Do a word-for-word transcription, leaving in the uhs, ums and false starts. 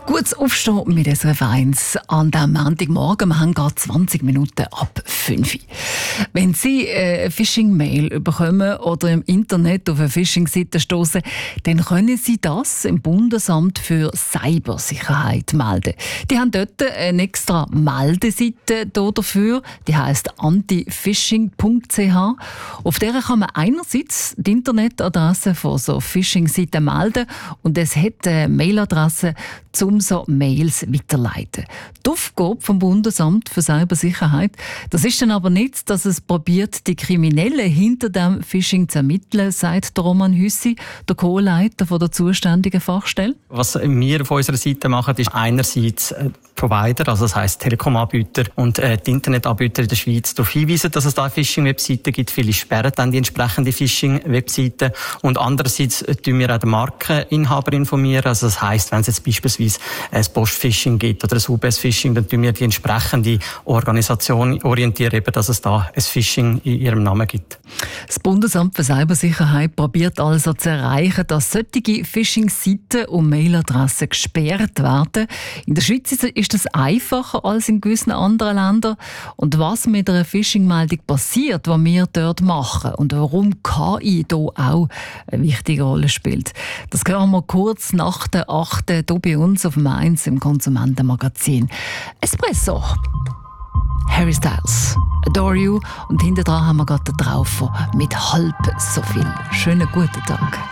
Gutes Aufstehen mit S R F eins an diesem Montagmorgen. Wir haben gerade zwanzig Minuten ab fünf Uhr. Wenn Sie eine Phishing-Mail bekommen oder im Internet auf eine Phishing-Seite stoßen, dann können Sie das im Bundesamt für Cybersicherheit melden. Die haben dort eine extra Meldeseite dafür, die heisst anti phishing punkt c h. Auf der kann man einerseits die Internetadresse von so Phishing-Seiten melden und es hat eine Mailadresse, um so Mails weiterleiten. Die Aufgabe vom Bundesamt für Cybersicherheit, das ist dann aber nicht, dass es probiert, die Kriminellen hinter dem Phishing zu ermitteln, sagt der Roman Hüssi, der Co-Leiter der zuständigen Fachstelle. Was wir auf unserer Seite machen, ist einerseits äh, Provider, also das heisst Telekom-Anbieter und äh, die Internetanbieter in der Schweiz darauf hinweisen, dass es da Phishing-Webseiten gibt. Viele sperren dann die entsprechende Phishing-Webseite. Und andererseits äh, tun wir auch den Markeninhaber informieren. Also das heisst, wenn es jetzt beispielsweise ein Post-Phishing gibt oder ein U B S-Phishing, dann tun wir die entsprechende Organisation orientieren, eben, dass es da ein Phishing in ihrem Namen gibt. Das Bundesamt für Cybersicherheit probiert also zu erreichen, dass solche Phishing-Seiten und Mailadressen gesperrt werden. In der Schweiz ist das einfacher als in gewissen anderen Ländern. Und was mit einer Phishing-Meldung passiert, was wir dort machen und warum K I hier auch eine wichtige Rolle spielt, das hören wir kurz nach der achten hier bei uns auf Mainz im Konsumentenmagazin Espresso. Harry Styles, Adore You, und hinter dran haben wir gerade den Traufer mit halb so viel. Schönen guten Tag.